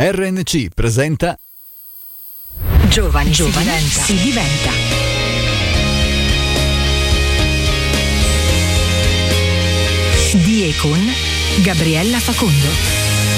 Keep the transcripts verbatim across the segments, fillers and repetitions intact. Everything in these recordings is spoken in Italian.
R N C presenta Giovani, Giovani si diventa. Di e con Gabriella Facondo.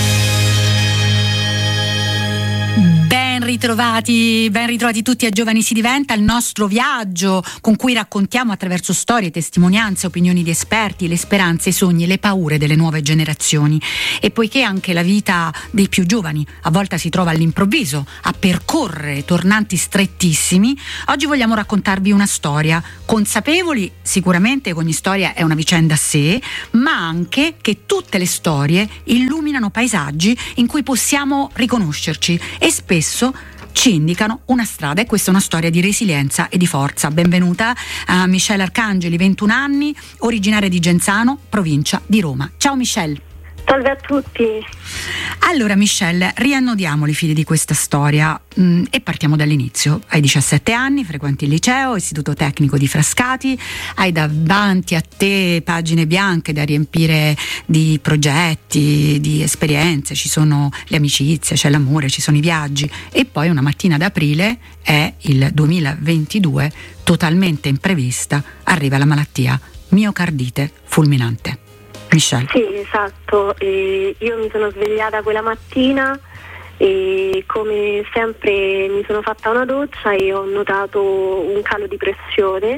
Ben ritrovati, ben ritrovati tutti a Giovani si diventa, il nostro viaggio con cui raccontiamo attraverso storie, testimonianze, opinioni di esperti, le speranze, i sogni, le paure delle nuove generazioni. E poiché anche la vita dei più giovani a volte si trova all'improvviso a percorrere tornanti strettissimi, oggi vogliamo raccontarvi una storia, consapevoli sicuramente che ogni storia è una vicenda a sé, ma anche che tutte le storie illuminano paesaggi in cui possiamo riconoscerci e spesso ci indicano una strada, e questa è una storia di resilienza e di forza. Benvenuta a Michelle Arcangeli, ventuno anni, originaria di Genzano, provincia di Roma. Ciao Michelle. Salve a tutti. Allora Michelle, riannodiamo i fili di questa storia mh, e partiamo dall'inizio. Hai diciassette anni, frequenti il liceo, istituto tecnico di Frascati, hai davanti a te pagine bianche da riempire di progetti, di esperienze, ci sono le amicizie, c'è l'amore, ci sono i viaggi, e poi una mattina d'aprile, è il duemilaventidue, totalmente imprevista, arriva la malattia miocardite fulminante. Michelle. Sì, esatto. E io mi sono svegliata quella mattina e come sempre mi sono fatta una doccia e ho notato un calo di pressione,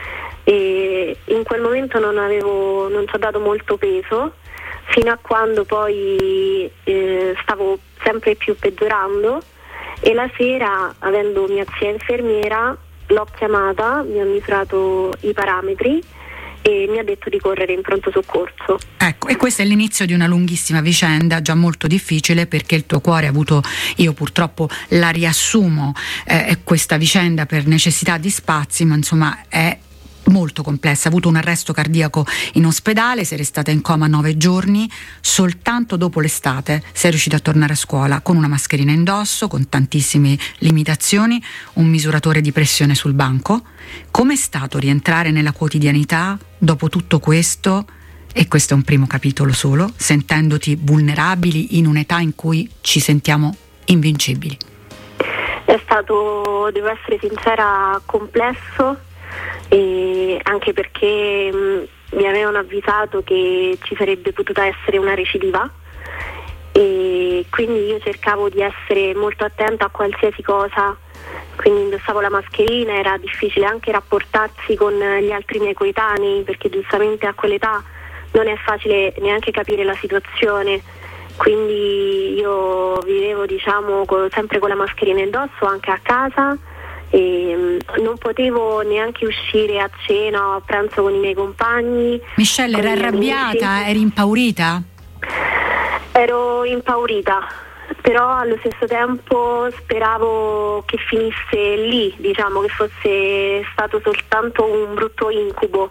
e in quel momento non avevo, non ci ho dato molto peso, fino a quando poi eh, stavo sempre più peggiorando, e la sera, avendo mia zia infermiera, l'ho chiamata, mi ha misurato i parametri e mi ha detto di correre in pronto soccorso. Ecco, e questo è l'inizio di una lunghissima vicenda, già molto difficile, perché il tuo cuore ha avuto, io purtroppo la riassumo, eh, questa vicenda per necessità di spazi, ma insomma è molto complessa. Ha avuto un arresto cardiaco in ospedale, sei restata in coma nove giorni, soltanto dopo l'estate sei riuscita a tornare a scuola con una mascherina indosso, con tantissime limitazioni, un misuratore di pressione sul banco. Com'è stato rientrare nella quotidianità dopo tutto questo? E questo è un primo capitolo solo, sentendoti vulnerabili in un'età in cui ci sentiamo invincibili. È stato, devo essere sincera, complesso, e anche perché mh, mi avevano avvisato che ci sarebbe potuta essere una recidiva, e quindi io cercavo di essere molto attenta a qualsiasi cosa, quindi indossavo la mascherina, era difficile anche rapportarsi con gli altri miei coetanei, perché giustamente a quell'età non è facile neanche capire la situazione, quindi io vivevo diciamo con, sempre con la mascherina indosso anche a casa. E non potevo neanche uscire a cena o a pranzo con i miei compagni. Michelle, eri arrabbiata? Eri impaurita? Ero impaurita, però allo stesso tempo speravo che finisse lì, diciamo che fosse stato soltanto un brutto incubo,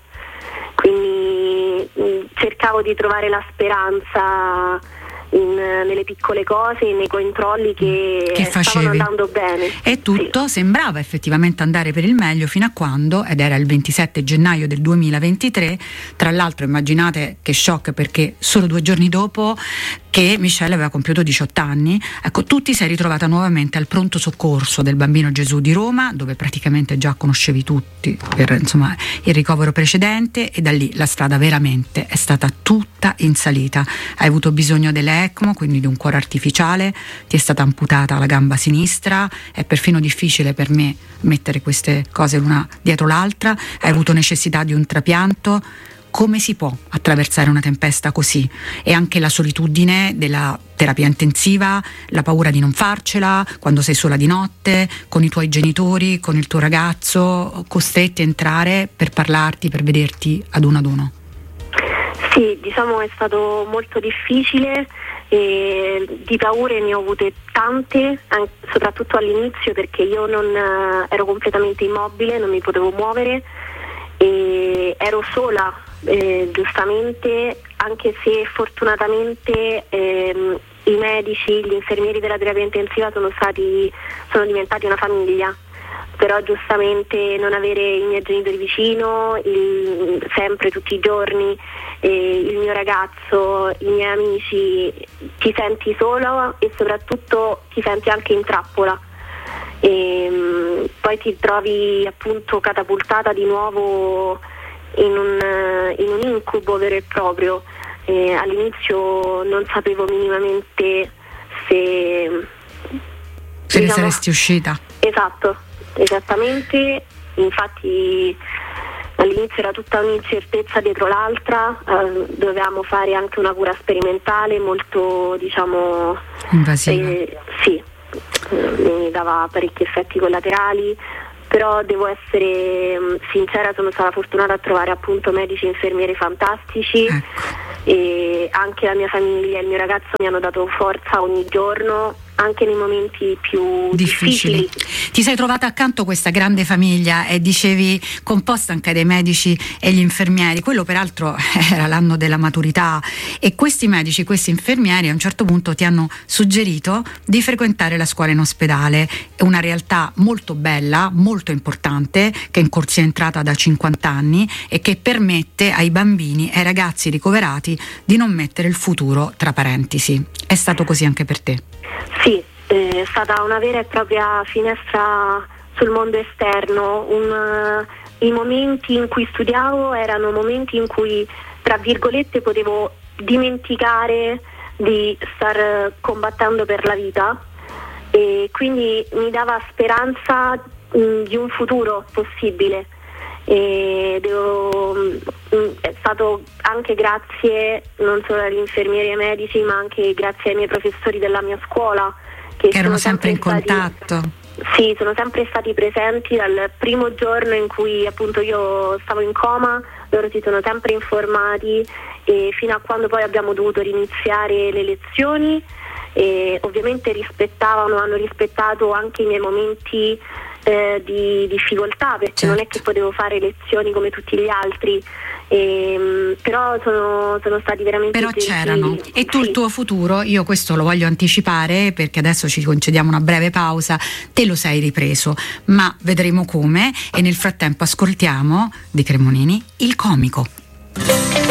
quindi mh, cercavo di trovare la speranza In, nelle piccole cose, nei controlli che, che stavano andando bene, e tutto sì. Sembrava effettivamente andare per il meglio fino a quando, ed era il ventisette gennaio del duemilaventitré, tra l'altro immaginate che shock, perché solo due giorni dopo che Michelle aveva compiuto diciotto anni, ecco, tu ti sei ritrovata nuovamente al pronto soccorso del Bambino Gesù di Roma, dove praticamente già conoscevi tutti per insomma il ricovero precedente, e da lì la strada veramente è stata tutta in salita. Hai avuto bisogno delle ECMO, quindi di un cuore artificiale, ti è stata amputata la gamba sinistra, è perfino difficile per me mettere queste cose l'una dietro l'altra, hai avuto necessità di un trapianto. Come si può attraversare una tempesta così? E anche la solitudine della terapia intensiva, la paura di non farcela, quando sei sola di notte, con i tuoi genitori, con il tuo ragazzo, costretti a entrare per parlarti, per vederti ad uno ad uno. Sì, diciamo è stato molto difficile, e di paure ne ho avute tante, anche, soprattutto all'inizio, perché io non ero completamente immobile, non mi potevo muovere e ero sola, eh, giustamente, anche se fortunatamente ehm, i medici, gli infermieri della terapia intensiva sono stati sono diventati una famiglia. però giustamente non avere i miei genitori vicino, il, sempre tutti i giorni, eh, il mio ragazzo, i miei amici, ti senti solo e soprattutto ti senti anche in trappola. E um, poi ti trovi appunto catapultata di nuovo in un, in un incubo vero e proprio. E all'inizio non sapevo minimamente se se ne diciamo, saresti uscita. Esatto, esattamente, infatti all'inizio era tutta un'incertezza dietro l'altra, eh, dovevamo fare anche una cura sperimentale molto, diciamo, invasiva. Eh, sì, mi dava parecchi effetti collaterali, però devo essere mh, sincera, sono stata fortunata a trovare appunto medici e infermieri fantastici, ecco. E anche la mia famiglia e il mio ragazzo mi hanno dato forza ogni giorno, anche nei momenti più difficili. difficili. Ti sei trovata accanto questa grande famiglia e dicevi composta anche dai medici e gli infermieri, quello peraltro era l'anno della maturità, e questi medici, questi infermieri a un certo punto ti hanno suggerito di frequentare la scuola in ospedale, una realtà molto bella, molto importante, che è in corsia entrata da cinquanta anni e che permette ai bambini e ai ragazzi ricoverati di non mettere il futuro tra parentesi. È stato così anche per te? Sì, è stata una vera e propria finestra sul mondo esterno. Un, I momenti in cui studiavo erano momenti in cui, tra virgolette, potevo dimenticare di star combattendo per la vita, e quindi mi dava speranza mh, di un futuro possibile. E devo, è stato anche grazie non solo agli infermieri e ai medici, ma anche grazie ai miei professori della mia scuola, che, che erano sempre, sempre in stati, contatto. Sì, sono sempre stati presenti dal primo giorno in cui appunto io stavo in coma, loro si sono sempre informati, e fino a quando poi abbiamo dovuto riniziare le lezioni, e ovviamente rispettavano, hanno rispettato anche i miei momenti Eh, di difficoltà, perché certo. Non è che potevo fare lezioni come tutti gli altri, e, però sono, sono stati veramente però gentili. C'erano. E tu, sì. Il tuo futuro, io questo lo voglio anticipare perché adesso ci concediamo una breve pausa, te lo sei ripreso, ma vedremo come, e nel frattempo ascoltiamo di Cremonini Il Comico.